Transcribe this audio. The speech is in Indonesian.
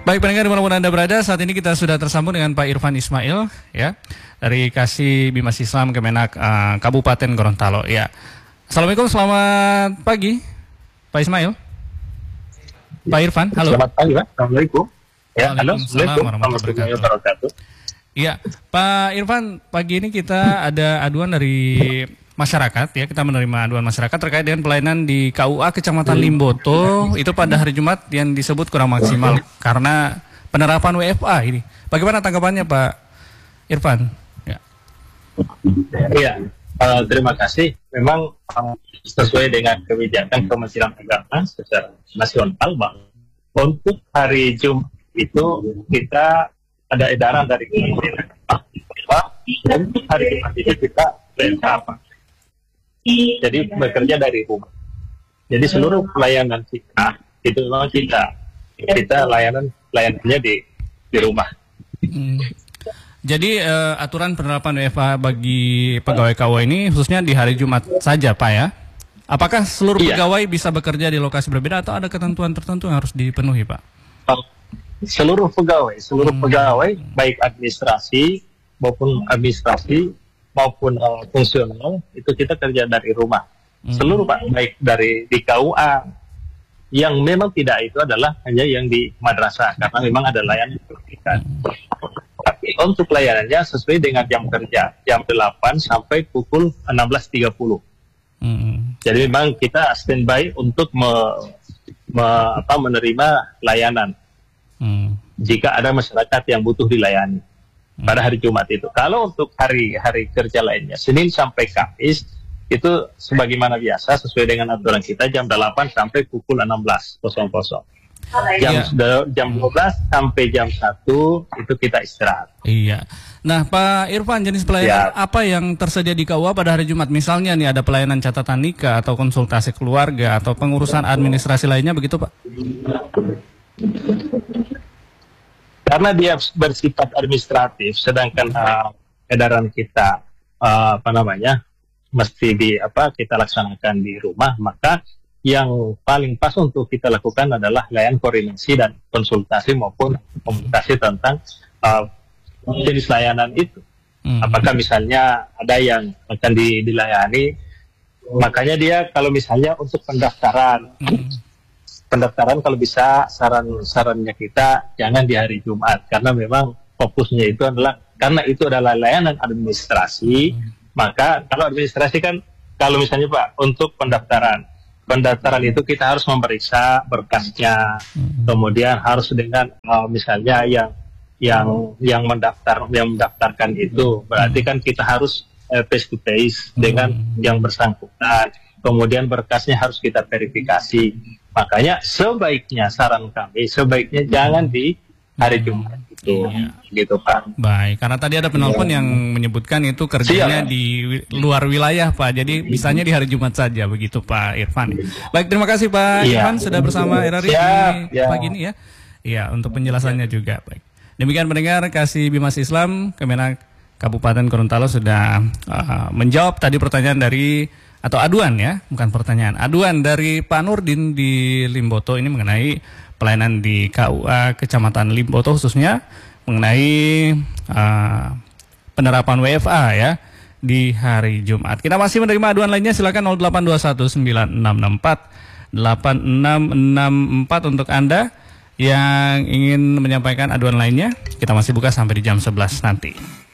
Baik pendengar dimanapun Anda berada, saat ini kita sudah tersambung dengan Pak Irfan Ismail ya dari Kasih Bimas Islam Kemenak Kabupaten Gorontalo ya. Assalamualaikum, selamat pagi Pak Ismail. Pak Irfan, halo. Selamat pagi Pak, Assalamualaikum. Ya, halo, Assalamualaikum warahmatullahi wabarakatuh. Iya, Pak Irfan, pagi ini kita ada aduan dari masyarakat ya, kita menerima aduan masyarakat terkait dengan pelayanan di KUA Kecamatan Limboto itu pada hari Jumat yang disebut kurang maksimal karena penerapan WFA ini. Bagaimana tanggapannya Pak Irfan? Ya. Iya, terima kasih. Memang sesuai dengan kebijakan Kementerian Agama secara nasional, Bang. Untuk hari Jumat itu kita ada edaran dari Kementerian Agama. Untuk hari Jumat itu kita WFA. Jadi bekerja dari rumah. Jadi seluruh pelayanan kita itu memang kita layanannya di rumah. Jadi aturan penerapan WFH bagi pegawai KUA ini khususnya di hari Jumat saja Pak ya? Apakah seluruh pegawai bisa bekerja di lokasi berbeda atau ada ketentuan tertentu yang harus dipenuhi Pak? Seluruh pegawai baik administrasi maupun fungsional itu kita kerja dari rumah. Seluruh Pak, baik dari di KUA yang memang tidak itu adalah hanya yang di madrasah karena memang ada layanan pendidikan. Tapi untuk layanannya sesuai dengan jam kerja, jam 8 sampai pukul 16.30. Jadi memang kita standby untuk menerima layanan jika ada masyarakat yang butuh dilayani pada hari Jumat itu. Kalau untuk hari kerja lainnya, Senin sampai Kamis, itu sebagaimana biasa sesuai dengan aturan kita jam 8 sampai pukul 16.00. Jam 12 sampai jam 1 itu kita istirahat. Iya. Nah Pak Irfan, jenis pelayanan apa yang tersedia di KUA pada hari Jumat? Misalnya nih ada pelayanan catatan nikah atau konsultasi keluarga atau pengurusan administrasi lainnya begitu Pak? Karena dia bersifat administratif, sedangkan edaran kita mesti kita laksanakan di rumah, maka yang paling pas untuk kita lakukan adalah layanan koordinasi dan konsultasi maupun komunikasi tentang jenis layanan itu. Apakah misalnya ada yang akan dilayani, makanya dia kalau misalnya untuk pendaftaran kalau bisa sarannya kita jangan di hari Jumat karena memang fokusnya itu adalah layanan administrasi. Maka kalau administrasi kan kalau misalnya Pak untuk pendaftaran itu kita harus memeriksa berkasnya, kemudian harus dengan misalnya yang mendaftarkan itu berarti kan kita harus face to face dengan yang bersangkutan, kemudian berkasnya harus kita verifikasi. Makanya saran kami sebaiknya jangan di hari Jumat itu, gitu Pak. Baik, karena tadi ada penelpon yang menyebutkan itu kerjanya di luar wilayah Pak, jadi bisanya di hari Jumat saja begitu Pak Irfan. Baik, terima kasih Pak Irfan sudah bersama RRI pagi ini ya. Iya, untuk penjelasannya juga. Baik. Demikian pendengar Kasih Bimas Islam Kemenak Kabupaten Gorontalo sudah menjawab tadi pertanyaan dari atau aduan ya, bukan pertanyaan. Aduan dari Pak Nurdin di Limboto ini mengenai pelayanan di KUA Kecamatan Limboto khususnya mengenai penerapan WFA ya di hari Jumat. Kita masih menerima aduan lainnya, silakan 08219664 untuk Anda yang ingin menyampaikan aduan lainnya. Kita masih buka sampai di jam 11 nanti.